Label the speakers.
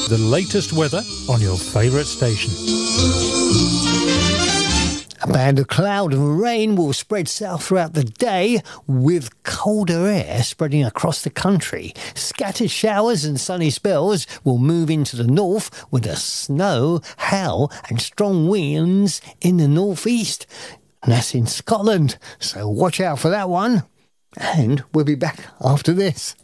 Speaker 1: The latest weather on your favourite station.
Speaker 2: A band of cloud and rain will spread south throughout the day, with colder air spreading across the country. Scattered showers and sunny spells will move into the north, with the snow, hail and strong winds in the northeast. And that's in Scotland, so watch out for that one. And we'll be back after this.